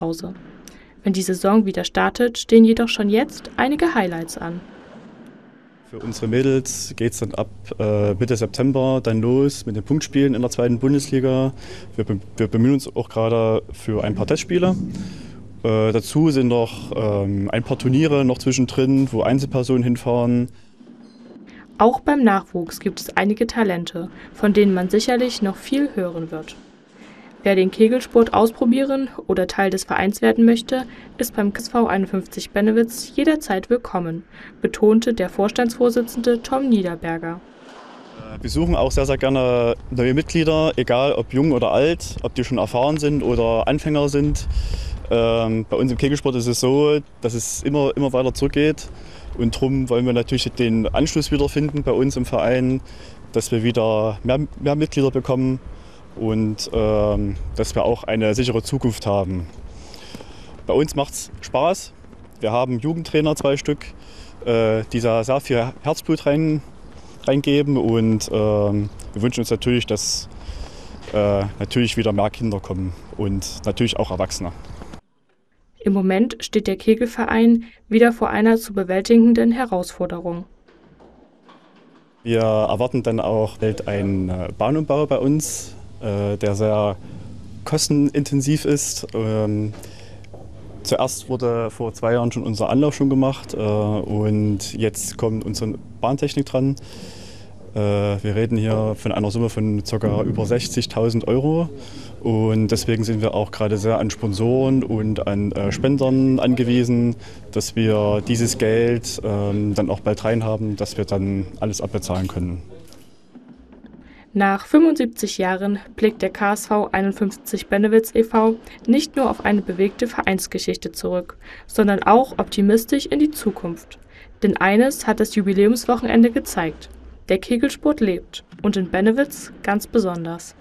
Pause. Wenn die Saison wieder startet, stehen jedoch schon jetzt einige Highlights an. Für unsere Mädels geht es dann ab Mitte September dann los mit den Punktspielen in der 2. Bundesliga. Wir bemühen uns auch gerade für ein paar Testspiele. Dazu sind noch ein paar Turniere noch zwischendrin, wo Einzelpersonen hinfahren. Auch beim Nachwuchs gibt es einige Talente, von denen man sicherlich noch viel hören wird. Wer den Kegelsport ausprobieren oder Teil des Vereins werden möchte, ist beim KSV 51 Bennewitz jederzeit willkommen, betonte der Vorstandsvorsitzende Tom Niederberger. Wir suchen auch sehr, sehr gerne neue Mitglieder, egal ob jung oder alt, ob die schon erfahren sind oder Anfänger sind. Bei uns im Kegelsport ist es so, dass es immer weiter zurückgeht. Und darum wollen wir natürlich den Anschluss wiederfinden bei uns im Verein, dass wir wieder mehr Mitglieder bekommen und dass wir auch eine sichere Zukunft haben. Bei uns macht es Spaß. Wir haben Jugendtrainer, 2 Stück, die da sehr viel Herzblut reingeben. Und wir wünschen uns natürlich, dass natürlich wieder mehr Kinder kommen und natürlich auch Erwachsene. Im Moment steht der Kegelverein wieder vor einer zu bewältigenden Herausforderung. Wir erwarten dann auch bald einen Bahnumbau bei uns, der sehr kostenintensiv ist. Zuerst wurde vor 2 Jahren schon unser Anlauf gemacht und jetzt kommt unsere Bahntechnik dran. Wir reden hier von einer Summe von ca. über 60.000 € und deswegen sind wir auch gerade sehr an Sponsoren und an Spendern angewiesen, dass wir dieses Geld dann auch bald rein haben, dass wir dann alles abbezahlen können. Nach 75 Jahren blickt der KSV 51 Bennewitz e.V. nicht nur auf eine bewegte Vereinsgeschichte zurück, sondern auch optimistisch in die Zukunft. Denn eines hat das Jubiläumswochenende gezeigt: Der Kegelsport lebt und in Bennewitz ganz besonders.